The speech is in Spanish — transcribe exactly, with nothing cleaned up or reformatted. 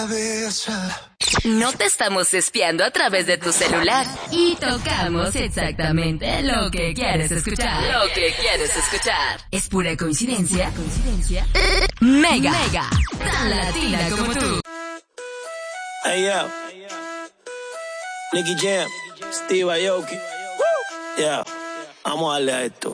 cabeza. No te estamos espiando a través de tu celular. Y tocamos exactamente lo que quieres escuchar. Lo que quieres escuchar. ¿Es pura coincidencia? ¿Coincidencia? Mega. Mega. Tan latina como tú. Hey, yo. Nicky Jam. Steve Aoki. Yeah. Vamos a darle a esto.